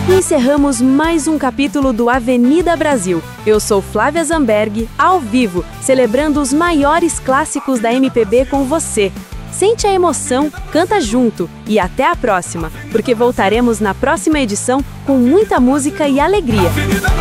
E encerramos mais um capítulo do Avenida Brasil. Eu sou Flávia Zamberg, ao vivo, celebrando os maiores clássicos da MPB com você. Sente a emoção, canta junto e até a próxima, porque voltaremos na próxima edição com muita música e alegria.